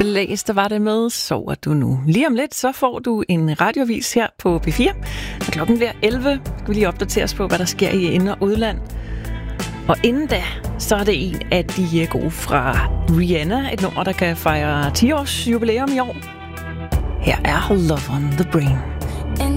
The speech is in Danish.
Blæst, der var det med Sover du nu. Lige om lidt, så får du en radiovis her på P4. Og klokken bliver 11. Skal vi lige opdatere os på, hvad der sker i ind- og udland. Og inden da, så er det en af de gode fra Rihanna. Et nummer, der kan fejre 10 års jubilæum i år. Her er Love on the Brain.